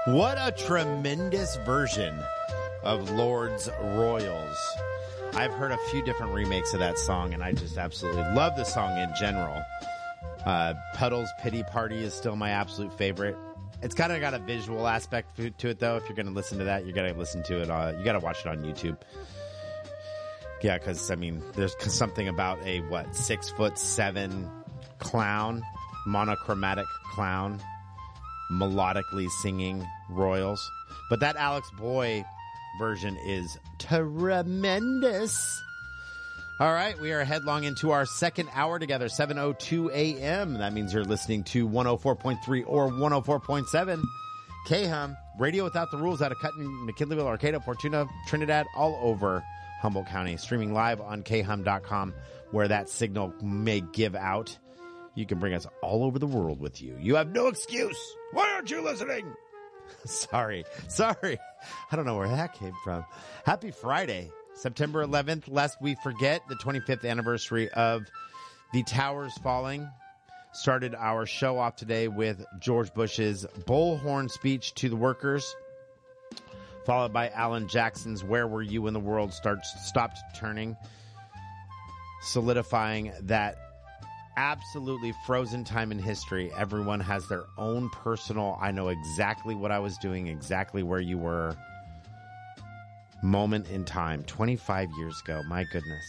What a tremendous version of Lord's Royals. I've heard a few different remakes of that song, and I just absolutely love the song in general. Puddle's Pity Party is still my absolute favorite. It's kind of got a visual aspect to it, though. If you're going to listen to that, you got to listen to it. You got to watch it on YouTube. Yeah, because, I mean, there's something about a, 6'7" clown, monochromatic clown, melodically singing royals. But that Alex Boy version is tremendous. All right, we are headlong into our second hour together, 7:02 a.m. That means you're listening to 104.3 or 104.7 KHUM, radio without the rules, out of Cutton, McKinleyville, Arcata, Fortuna, Trinidad, all over Humboldt County. Streaming live on khum.com, where that signal may give out. You can bring us all over the world with you. You have no excuse. Why aren't you listening? Sorry. I don't know where that came from. Happy Friday, September 11th. Lest we forget, the 25th anniversary of the towers falling. Started our show off today with George Bush's bullhorn speech to the workers, followed by Alan Jackson's Where Were You When the World Stopped Turning, solidifying that absolutely frozen time in history. Everyone has their own personal, I know exactly what I was doing, exactly where you were, moment in time, 25 years ago. My goodness.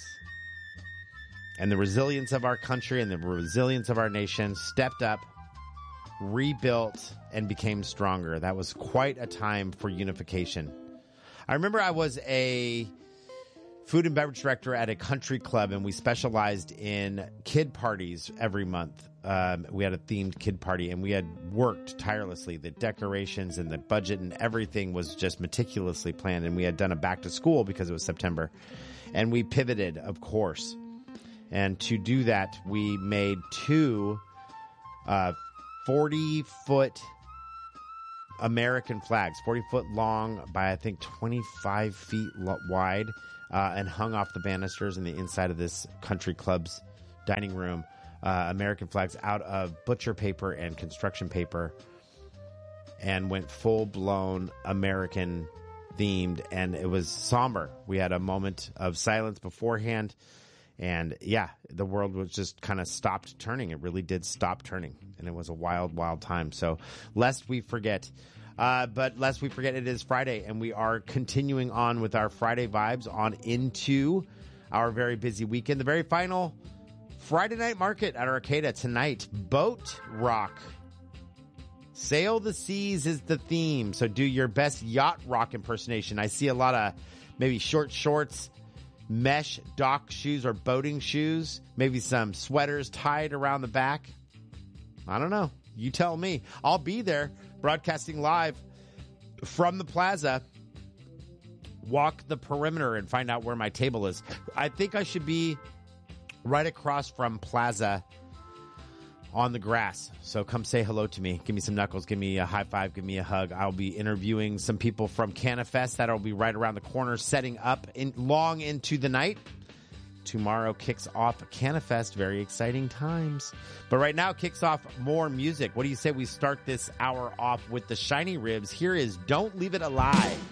And the resilience of our country and the resilience of our nation stepped up, rebuilt, and became stronger. That was quite a time for unification. I remember I was a food and beverage director at a country club, and we specialized in kid parties every month. We had a themed kid party, and we had worked tirelessly. The decorations and the budget and everything was just meticulously planned, and we had done a back to school because it was September. And we pivoted, of course. And to do that, we made two 40-foot American flags, 40-foot long by, I think, 25 feet wide, and hung off the banisters in the inside of this country club's dining room. American flags out of butcher paper and construction paper, and went full-blown American themed, and it was somber. We had a moment of silence beforehand, and yeah, the world was just kind of stopped turning. It really did stop turning, and it was a wild, wild time. So lest we forget, it is Friday, and we are continuing on with our Friday vibes on into our very busy weekend. The very final Friday night market at Arcata tonight, Boat Rock. Sail the Seas is the theme, so do your best yacht rock impersonation. I see a lot of maybe short shorts, mesh dock shoes or boating shoes, maybe some sweaters tied around the back. I don't know. You tell me. I'll be there broadcasting live from the plaza. Walk the perimeter and find out where my table is. I think I should be right across from Plaza on the grass. So come say hello to me. Give me some knuckles. Give me a high five. Give me a hug. I'll be interviewing some people from CannaFest. That'll be right around the corner, setting up long into the night. Tomorrow kicks off CannaFest. Very exciting times. But right now kicks off more music. What do you say we start this hour off with the Shiny Ribs? Here is Don't Leave It Alive.